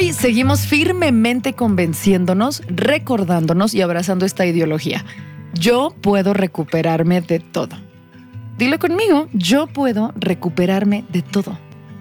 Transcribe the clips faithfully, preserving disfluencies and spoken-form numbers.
Hoy seguimos firmemente convenciéndonos, recordándonos y abrazando esta ideología. Yo puedo recuperarme de todo. Dilo conmigo, yo puedo recuperarme de todo.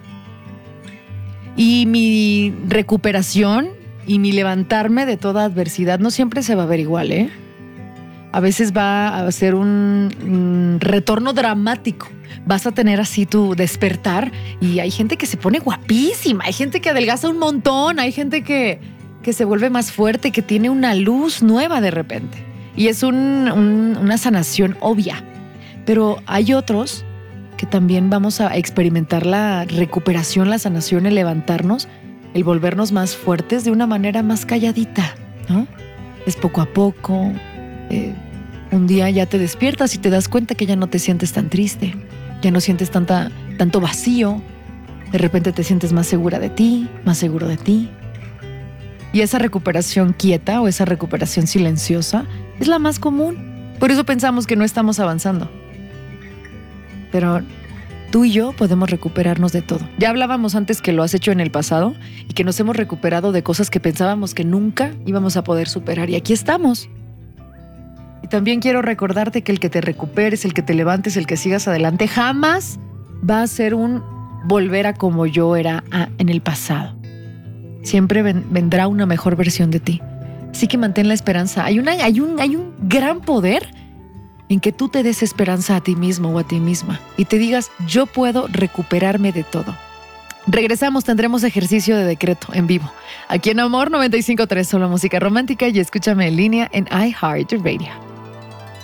Y mi recuperación y mi levantarme de toda adversidad no siempre se va a ver igual, ¿eh? A veces va a ser un, un retorno dramático. Vas a tener así tu despertar y hay gente que se pone guapísima, hay gente que adelgaza un montón, hay gente que, que se vuelve más fuerte, que tiene una luz nueva de repente. Y es un, un, una sanación obvia. Pero hay otros que también vamos a experimentar la recuperación, la sanación, el levantarnos, el volvernos más fuertes de una manera más calladita, ¿no? Es poco a poco. Eh, un día ya te despiertas y te das cuenta que ya no te sientes tan triste, ya no sientes tanta, tanto vacío. De repente te sientes más segura de ti, más seguro de ti. Y esa recuperación quieta o esa recuperación silenciosa es la más común. Por eso pensamos que no estamos avanzando. Pero tú y yo podemos recuperarnos de todo. Ya hablábamos antes que lo has hecho en el pasado y que nos hemos recuperado de cosas que pensábamos que nunca íbamos a poder superar. Y aquí estamos. Y también quiero recordarte que el que te recuperes, el que te levantes, el que sigas adelante, jamás va a ser un volver a como yo era en el pasado. Siempre ven, vendrá una mejor versión de ti. Así que mantén la esperanza. Hay, una, hay, un, hay un gran poder en que tú te des esperanza a ti mismo o a ti misma y te digas, yo puedo recuperarme de todo. Regresamos, tendremos ejercicio de decreto en vivo. Aquí en Amor noventa y cinco punto tres, solo música romántica, y escúchame en línea en iHeartRadio.